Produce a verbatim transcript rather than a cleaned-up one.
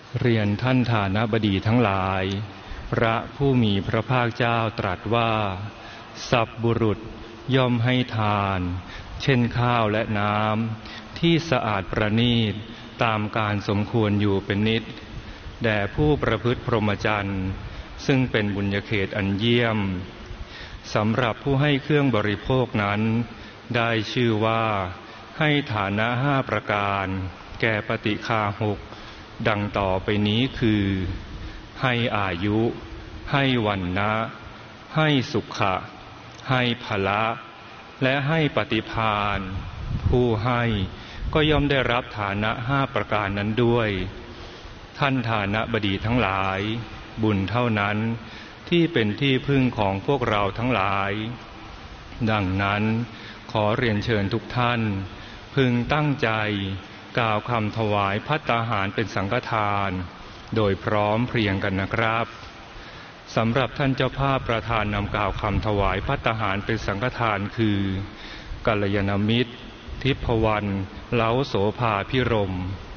เรียนท่านฐานะบดีทั้งหลายพระผู้มีพระภาคเจ้าตรัสว่าสัพบุรุษย่อมให้ทานเช่นข้าวและน้ำที่สะอาดประณีตตามการสมควรอยู่เป็นนิดแด่ผู้ประพฤติพรหมจรรย์ซึ่งเป็นบุญญาเขตอันเยี่ยมสำหรับผู้ให้เครื่องบริโภคนั้นได้ชื่อว่าให้ฐานะห้าประการแก่ปฏิฆาหกดังต่อไปนี้คือให้อายุให้วรรณะให้สุขะให้ภละและให้ปฏิภาณผู้ให้ก็ย่อมได้รับฐานะห้าประการนั้นด้วยท่านฐานะบดีทั้งหลายบุญเท่านั้นที่เป็นที่พึ่งของพวกเราทั้งหลายดังนั้นขอเรียนเชิญทุกท่านพึงตั้งใจกล่าวคำถวายภัตตาหารเป็นสังฆทานโดยพร้อมเพรียงกันนะครับสำหรับท่านเจ้าภาพประธานนำกล่าวคำถวายภัตตาหารเป็นสังฆทานคือกัลยาณมิตรทิพวรรณเล้าโสภาพิรมย์